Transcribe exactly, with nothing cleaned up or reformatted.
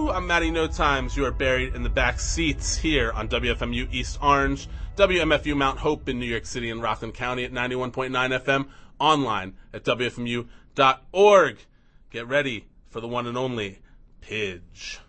Woo! I'm Matty No Times. You are buried in the back seats here on W F M U East Orange, W M F U Mount Hope in New York City and Rockland County at ninety-one point nine F M, online at W F M U dot org. Get ready for the one and only Pidge.